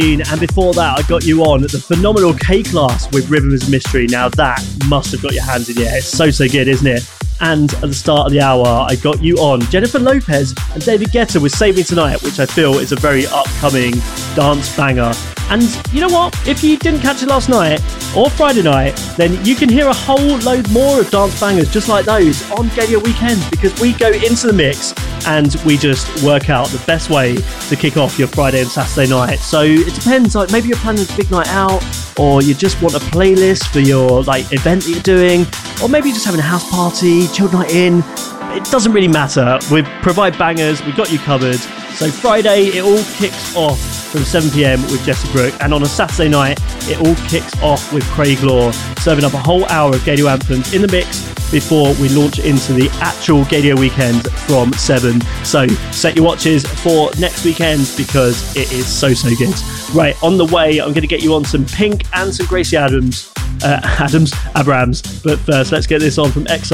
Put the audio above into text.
And before that, I got you on the phenomenal K-Class with Rhythm is a Mystery. Now that must have got your hands in the air. It's so good, isn't it? And at the start of the hour, I got you on Jennifer Lopez and David Guetta with Save Me Tonight, which I feel is a very upcoming dance banger. And you know what? If you didn't catch it last night or Friday night, then you can hear a whole load more of dance bangers just like those on Gaydio Weekend, because we go into the mix and we just work out the best way to kick off your Friday and Saturday night. So it depends, like maybe you're planning a big night out, or you just want a playlist for your like event that you're doing, or maybe you're just having a house party, chilled night in. It doesn't really matter. We provide bangers, we've got you covered. So Friday, it all kicks off from 7pm with Jessie Brooke, and on a Saturday night, it all kicks off with Craig Law, serving up a whole hour of Gaydio anthems in the mix before we launch into the actual Gaydio Weekend from 7. So set your watches for next weekend, because it is so good. Right, on the way, I'm going to get you on some Pink and some Gracie Abrams. But first, let's get this on from EXO.